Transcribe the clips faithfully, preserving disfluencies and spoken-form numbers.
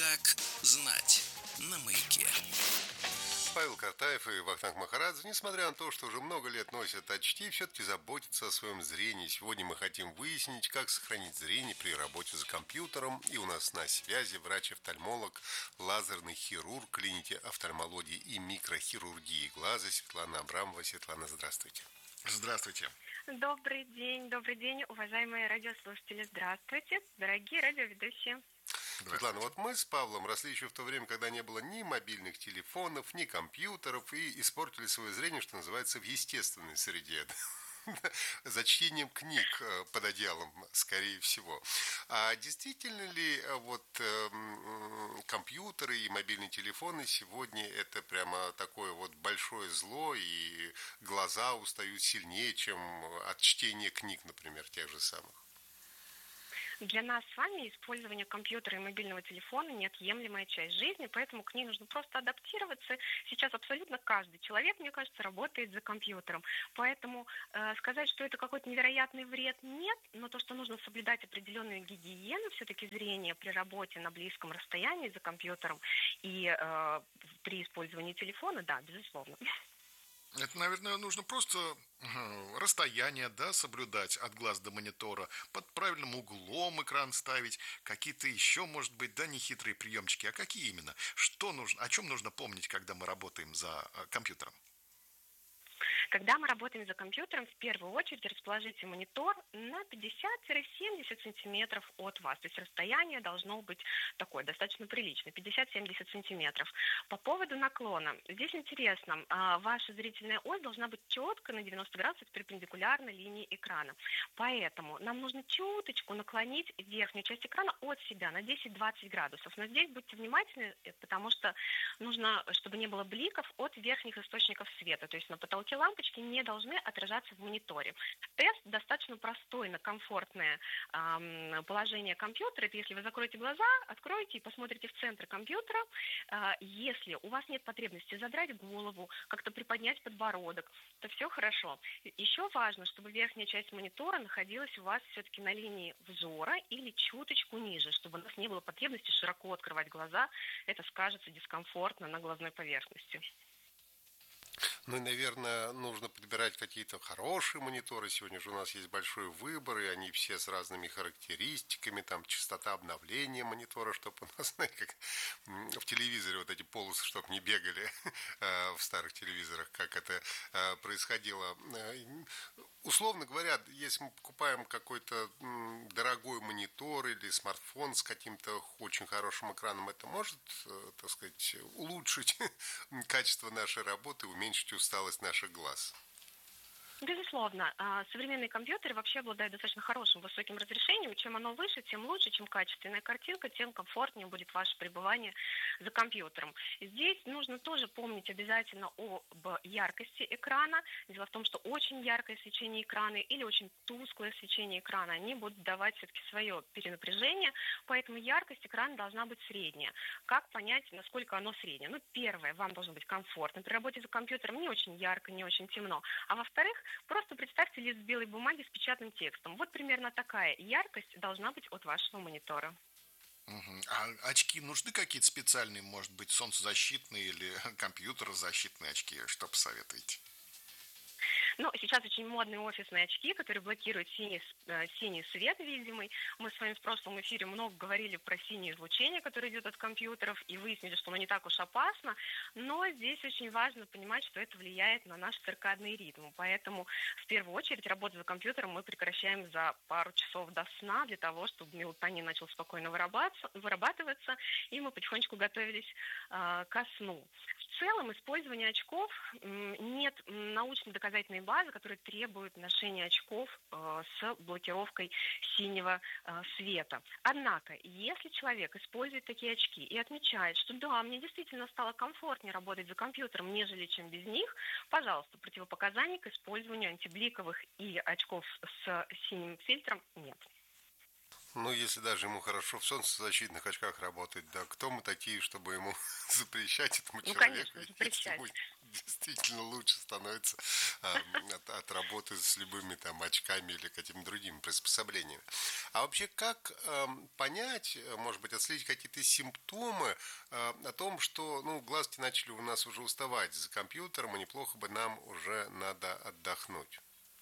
Как знать на Маяке. Павел Картаев и Вахтанг Махарадзе, несмотря на то, что уже много лет носят очки, все-таки заботятся о своем зрении. Сегодня мы хотим выяснить, как сохранить зрение при работе за компьютером. И у нас на связи врач-офтальмолог, лазерный хирург клиники офтальмологии и микрохирургии глаза Светлана Абрамова. Светлана, здравствуйте. Здравствуйте. Добрый день, добрый день, уважаемые радиослушатели. Здравствуйте, дорогие радиоведущие. Светлана, вот мы с Павлом росли еще в то время, когда не было ни мобильных телефонов, ни компьютеров, и испортили свое зрение, что называется, в естественной среде. За чтением книг под одеялом, скорее всего. А действительно ли вот э, компьютеры и мобильные телефоны сегодня это прямо такое вот большое зло, и глаза устают сильнее, чем от чтения книг, например, тех же самых? Для нас с вами использование компьютера и мобильного телефона неотъемлемая часть жизни, поэтому к ней нужно просто адаптироваться. Сейчас абсолютно каждый человек, мне кажется, работает за компьютером. Поэтому э, сказать, что это какой-то невероятный вред, нет, но то, что нужно соблюдать определенную гигиену все-таки зрения при работе на близком расстоянии за компьютером и э, при использовании телефона, да, безусловно. Это, наверное, нужно просто э, расстояние, да, соблюдать от глаз до монитора, под правильным углом экран ставить, какие-то еще, может быть, да, нехитрые приемчики. А какие именно? Что нужно, о чем нужно помнить, когда мы работаем за э, компьютером? Когда мы работаем за компьютером, в первую очередь расположите монитор на пятьдесят-семьдесят сантиметров от вас. То есть расстояние должно быть такое, достаточно приличное, пятьдесят-семьдесят сантиметров. По поводу наклона. Здесь интересно, ваша зрительная ось должна быть четко на девяносто градусов перпендикулярно линии экрана. Поэтому нам нужно чуточку наклонить верхнюю часть экрана от себя на десять-двадцать градусов. Но здесь будьте внимательны, потому что нужно, чтобы не было бликов от верхних источников света. То есть на потолке лампочки не должны отражаться в мониторе. Тест достаточно простой на комфортное э, положение компьютера. Это если вы закроете глаза, откроете и посмотрите в центр компьютера. Э, если у вас нет потребности задрать голову, как-то приподнять подбородок, то все хорошо. Еще важно, чтобы верхняя часть монитора находилась у вас все-таки на линии взора или чуточку ниже, чтобы у нас не было потребности широко открывать глаза. Это скажется дискомфортно на глазной поверхности. Ну и, наверное, нужно подбирать какие-то хорошие мониторы. Сегодня же у нас есть большой выбор, и они все с разными характеристиками, там частота обновления монитора, чтобы у нас, знаете, как в телевизоре вот эти полосы, чтобы не бегали в старых телевизорах, как это происходило. Условно говоря, если мы покупаем какой-то дорогой монитор или смартфон с каким-то очень хорошим экраном, это может, так сказать, улучшить качество нашей работы, уменьшить усталость наших глаз? Безусловно. Современные компьютеры вообще обладают достаточно хорошим высоким разрешением. Чем оно выше, тем лучше, чем качественная картинка, тем комфортнее будет ваше пребывание за компьютером. Здесь нужно тоже помнить обязательно об яркости экрана. Дело в том, что очень яркое свечение экрана или очень тусклое свечение экрана, они будут давать все-таки свое перенапряжение, поэтому яркость экрана должна быть средняя. Как понять, насколько оно среднее? Ну, первое, вам должно быть комфортно при работе за компьютером, не очень ярко, не очень темно. А во-вторых, просто представьте лист белой бумаги с печатным текстом. Вот примерно такая яркость должна быть от вашего монитора. Угу. А очки нужны какие-то специальные, может быть, солнцезащитные или компьютерозащитные очки? Что посоветуете? Ну, сейчас очень модные офисные очки, которые блокируют синий, синий свет видимый. Мы с вами в прошлом эфире много говорили про синее излучение, которое идет от компьютеров, и выяснили, что оно не так уж опасно. Но здесь очень важно понимать, что это влияет на наш циркадный ритм. Поэтому в первую очередь работу за компьютером мы прекращаем за пару часов до сна, для того, чтобы мелатонин начал спокойно вырабатываться, и мы потихонечку готовились э, ко сну. В целом, использование очков, нет научной доказательной базы, которая требует ношения очков э, с блокировкой синего э, света. Однако, если человек использует такие очки и отмечает, что да, мне действительно стало комфортнее работать за компьютером, нежели чем без них, пожалуйста, противопоказаний к использованию антибликовых и очков с синим фильтром нет. Ну, если даже ему хорошо в солнцезащитных очках работать, да, кто мы такие, чтобы ему запрещать этому Ну, человеку, конечно, если запрещать. ему действительно лучше становится а, от, от работы с любыми там очками или какими-то другими приспособлениями. А вообще, как эм, понять, э, может быть, отследить какие-то симптомы э, о том, что, ну, глазки начали у нас уже уставать за компьютером, и неплохо бы нам уже надо отдохнуть?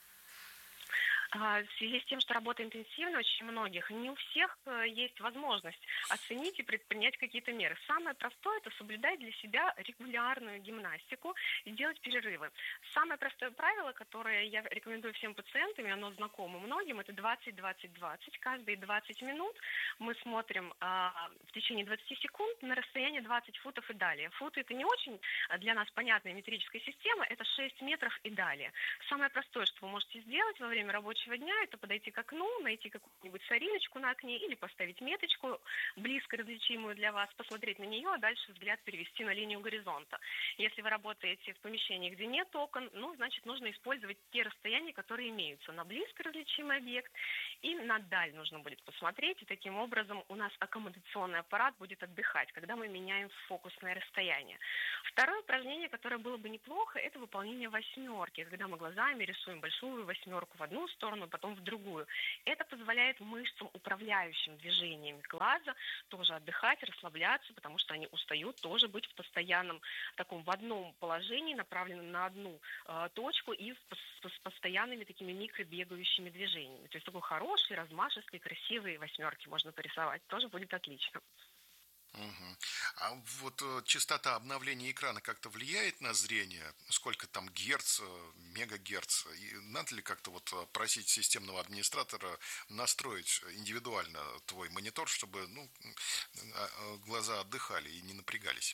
А, В связи с тем, что работа интенсивна очень многих, не у всех э, есть возможность оценить и предпринять какие-то меры. Самое простое – это соблюдать для себя регулярную гимнастику и делать перерывы. Самое простое правило, которое я рекомендую всем пациентам, и оно знакомо многим, это двадцать-двадцать-двадцать. Каждые двадцать минут мы смотрим а, в течение двадцати секунд на расстояние двадцать футов и далее. Футы – это не очень а, для нас понятная метрическая система, это шесть метров и далее. Самое простое, что вы можете сделать во время рабочего дня, это подойти к окну, найти какую-нибудь сориночку на окне или поставить меточку, близко различимую для вас, посмотреть на нее, а дальше взгляд перевести на линию горизонта. Если вы работаете в помещении, где нет окон, ну, значит, нужно использовать те расстояния, которые имеются на близко различимый объект, и на даль нужно будет посмотреть, и таким образом у нас аккомодационный аппарат будет отдыхать, когда мы меняем фокусное расстояние. Второе упражнение, которое было бы неплохо, это выполнение восьмерки, когда мы глазами рисуем большую восьмерку в одну сторону, потом в другую. Это позволяет мышцам, управляющим движениями глаза, тоже отдыхать, расслабляться, потому что они устают тоже быть в постоянном таком в одном положении, направленном на одну э, точку и с, с постоянными такими микробегающими движениями. То есть такой хороший, размашистый, красивый восьмерки можно порисовать. Тоже будет отлично. Мгм. А вот э, частота обновления экрана как-то влияет на зрение? Сколько там герц, э, мегагерц? И надо ли как-то вот э, просить системного администратора настроить индивидуально твой монитор, чтобы ну, м, а, а, глаза отдыхали и не напрягались?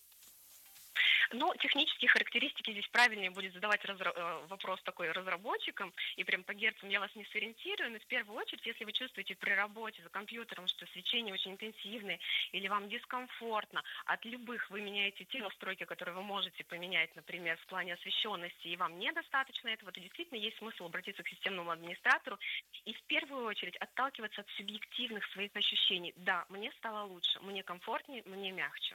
Ну, технические характеристики здесь правильнее будет задавать разра- э, вопрос такой разработчикам, и прям по герцам я вас не сориентирую, но в первую очередь, если вы чувствуете при работе за компьютером, что свечение очень интенсивное или вам дискомфортно, от любых вы меняете те настройки, которые вы можете поменять, например, в плане освещенности, и вам недостаточно этого, то действительно есть смысл обратиться к системному администратору и в первую очередь отталкиваться от субъективных своих ощущений. Да, мне стало лучше, мне комфортнее, мне мягче.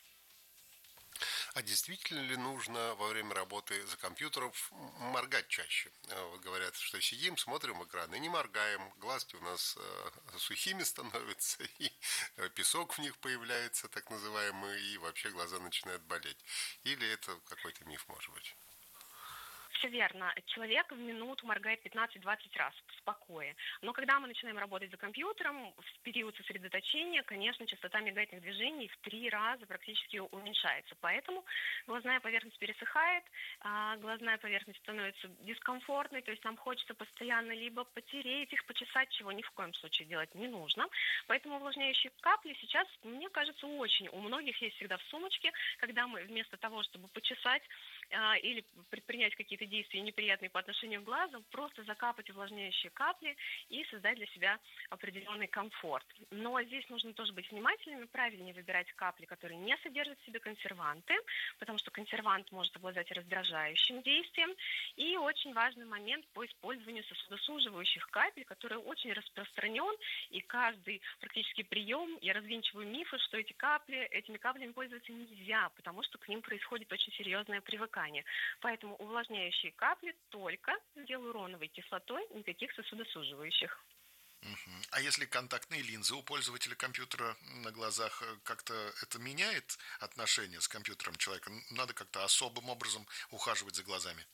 А действительно ли нужно во время работы за компьютером моргать чаще? Э, вот говорят, что сидим, смотрим экран и не моргаем, глазки у нас э, сухими становятся, и э, песок в них появляется, так называемый, и вообще глаза начинают болеть. Или это какой-то миф, может быть? Все верно. Человек в минуту моргает пятнадцать-двадцать раз в покое. Но когда мы начинаем работать за компьютером, в период сосредоточения, конечно, частота мигательных движений в три раза практически уменьшается. Поэтому глазная поверхность пересыхает, а глазная поверхность становится дискомфортной, то есть нам хочется постоянно либо потереть их, почесать, чего ни в коем случае делать не нужно. Поэтому увлажняющие капли сейчас, мне кажется, очень у многих есть всегда в сумочке, когда мы вместо того, чтобы почесать а, или предпринять какие-то действия неприятные по отношению к глазу, просто закапать увлажняющие капли и создать для себя определенный комфорт. Но здесь нужно тоже быть внимательными, правильнее выбирать капли, которые не содержат в себе консерванты, потому что консервант может обладать раздражающим действием. И очень важный момент по использованию сосудосуживающих капель, который очень распространен, и каждый практически прием, я развенчиваю мифы, что эти капли, этими каплями пользоваться нельзя, потому что к ним происходит очень серьезное привыкание. Поэтому увлажняющие капли только с гиалуроновой кислотой, никаких сосудосуживающих. Мгм. А если контактные линзы у пользователя компьютера на глазах, э, как-то это меняет отношение с компьютером человека? Н- Надо как-то особым образом ухаживать за глазами.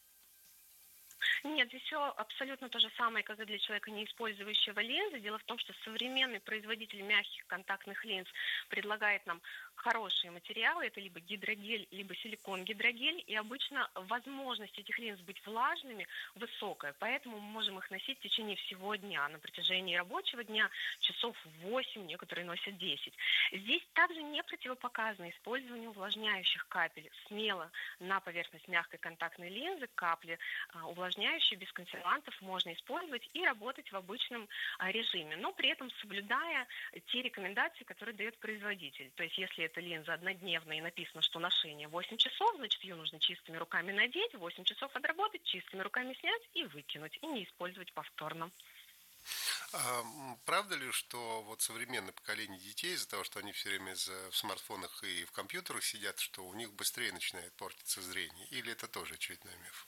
Нет, здесь все абсолютно то же самое, как и для человека, не использующего линзы. Дело в том, что современный производитель мягких контактных линз предлагает нам хорошие материалы. Это либо гидрогель, либо силикон-гидрогель. И обычно возможность этих линз быть влажными высокая. Поэтому мы можем их носить в течение всего дня. На протяжении рабочего дня часов восемь, некоторые носят десять. Здесь также не противопоказано использование увлажняющих капель. Смело на поверхность мягкой контактной линзы капли а, увлажняющие без консервантов можно использовать и работать в обычном а, режиме, но при этом соблюдая те рекомендации, которые дает производитель. То есть если эта линза однодневная и написано, что ношение восемь часов, значит ее нужно чистыми руками надеть, восемь часов отработать, чистыми руками снять и выкинуть, и не использовать повторно. А правда ли, что вот современное поколение детей из-за того, что они все время в смартфонах и в компьютерах сидят, что у них быстрее начинает портиться зрение? Или это тоже очередной миф?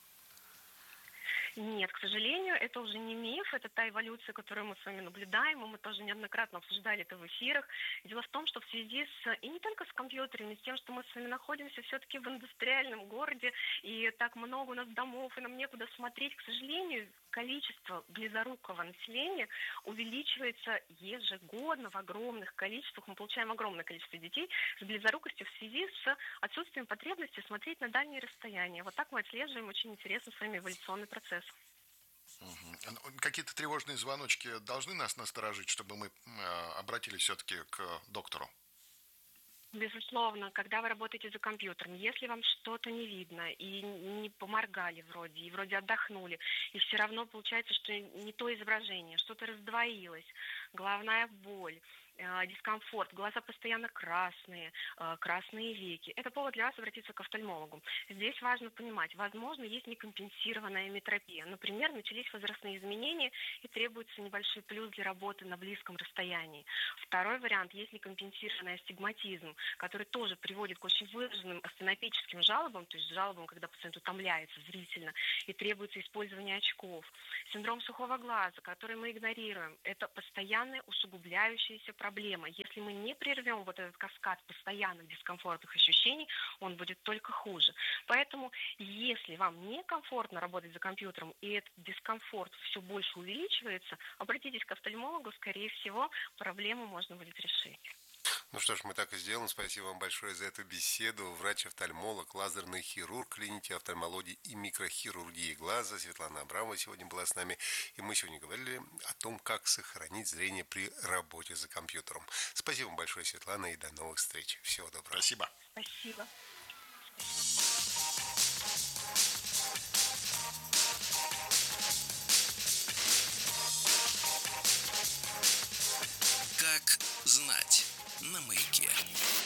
Нет, к сожалению, это уже не миф, это та эволюция, которую мы с вами наблюдаем, и мы тоже неоднократно обсуждали это в эфирах. Дело в том, что в связи с, и не только с компьютерами, с тем, что мы с вами находимся все-таки в индустриальном городе, и так много у нас домов, и нам некуда смотреть, к сожалению, количество близорукого населения увеличивается ежегодно в огромных количествах. Мы получаем огромное количество детей с близорукостью в связи с отсутствием потребности смотреть на дальние расстояния. Вот так мы отслеживаем очень интересный с вами эволюционный процесс. Угу. Какие-то тревожные звоночки должны нас насторожить, чтобы мы обратились все-таки к доктору? Безусловно, когда вы работаете за компьютером, если вам что-то не видно, и не поморгали вроде, и вроде отдохнули, и все равно получается, что не то изображение, что-то раздвоилось, головная боль, дискомфорт, глаза постоянно красные, красные веки. Это повод для вас обратиться к офтальмологу. Здесь важно понимать, возможно, есть некомпенсированная метропия. Например, начались возрастные изменения и требуется небольшой плюс для работы на близком расстоянии. Второй вариант, есть некомпенсированный астигматизм, который тоже приводит к очень выраженным астенопическим жалобам, то есть жалобам, когда пациент утомляется зрительно и требуется использование очков. Синдром сухого глаза, который мы игнорируем, это постоянная усугубляющаяся проблема. Если мы не прервем вот этот каскад постоянных дискомфортных ощущений, он будет только хуже. Поэтому, если вам некомфортно работать за компьютером, и этот дискомфорт все больше увеличивается, обратитесь к офтальмологу, скорее всего, проблему можно будет решить. Ну что ж, мы так и сделаем. Спасибо вам большое за эту беседу. Врач-офтальмолог, лазерный хирург клиники офтальмологии и микрохирургии глаза Светлана Абрамова сегодня была с нами. И мы сегодня говорили о том, как сохранить зрение при работе за компьютером. Спасибо вам большое, Светлана, и до новых встреч. Всего доброго. Спасибо. Спасибо. Как знать на маяке.